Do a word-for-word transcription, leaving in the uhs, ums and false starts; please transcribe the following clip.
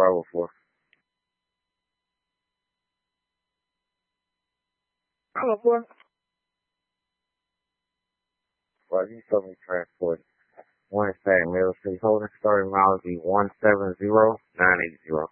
Bravo four. Hello, boy. Well, you told me transport. One Sac Middle Street Holding, starting mileage be one seven zero nine eight zero.